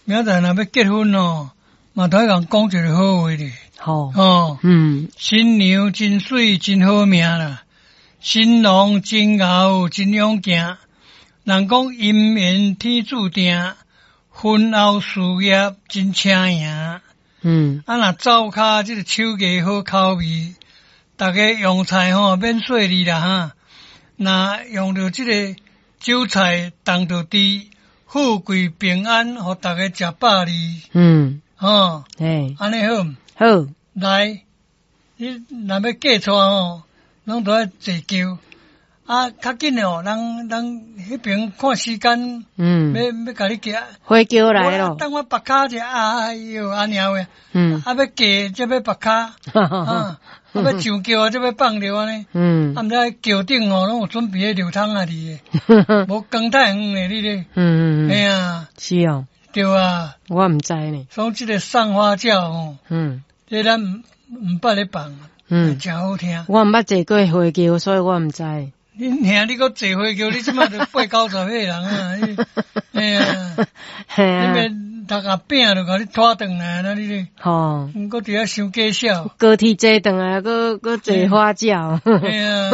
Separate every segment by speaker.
Speaker 1: 明仔若要结婚哦，嘛得讲讲一个好话咧。
Speaker 2: 好，
Speaker 1: 哦，新娘真水真好命啦，新郎真牛真勇健。人讲姻缘天注定，婚后事业真请赢。若灶骹这个手艺好口味，大家用菜免细腻啦哈。若用着这个酒菜当着猪，富贵平安，互大家食饱哩。安尼好。
Speaker 2: 好，
Speaker 1: 来，你若要嫁娶拢都要坐轿。较紧哦，人迄边看时间，要甲你嫁，
Speaker 2: 花轿来咯。
Speaker 1: 等我拔卡者，哎哟，安尼话，要嫁则要拔卡，要上轿则要放尿安尼，毋知轿顶拢有准备迄流汤啊哩，无光太远诶，你咧，哎呀，
Speaker 2: 是哦，
Speaker 1: 对啊，
Speaker 2: 我毋知呢。
Speaker 1: 所以这个送花轿这咱毋捌咧放，真好听。
Speaker 2: 我毋捌坐过花轿，所以我毋知。
Speaker 1: 你兄，你搁坐花轿，你即摆就80-90岁人啊！哎呀，你别逐下饼就甲你拖转来啦，你咧。搁伫遐想介绍。
Speaker 2: 高铁坐转来，搁坐花轿。
Speaker 1: 哎呀，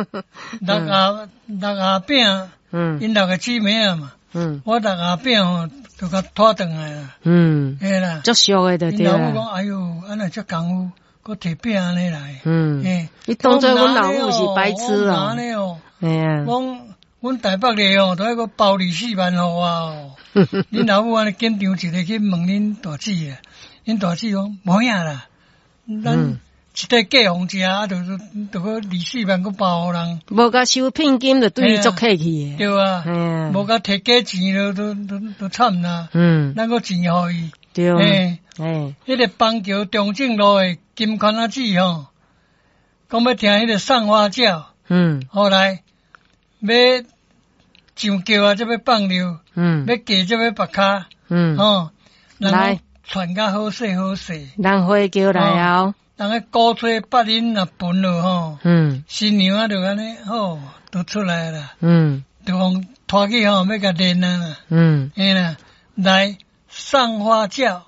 Speaker 1: 六下饼，因6个姊妹啊嘛。我6下饼就甲拖转来啦。嘿啦，
Speaker 2: 足俗诶就对啦。
Speaker 1: 因老母讲，哎哟，安尼遮功夫。搁摕饼安尼来，
Speaker 2: 你当做阮老母是白痴哦，
Speaker 1: 哎呀，阮台北咧都迄个包24万互我哦，恁老母安尼紧张一个去问恁大姊啊，恁大姊讲无影啦，咱一块嫁互食，就个24万搁包互人，
Speaker 2: 无甲收聘金就对伊足客气诶，
Speaker 1: 对啊，无甲摕假钱都惨啦，咱搁钱互伊，
Speaker 2: 对，
Speaker 1: 迄个邦桥中正路诶。金宽仔姊讲要听迄个送花轿，后来要上轿啊，则要放尿，要嫁则要拔卡，来传甲好势好势，
Speaker 2: 人花轿来后，
Speaker 1: 人个鼓吹八音若分了新娘啊就安尼都出来啦，就讲拖去要甲练啊啦，嘿啦，来送花轿。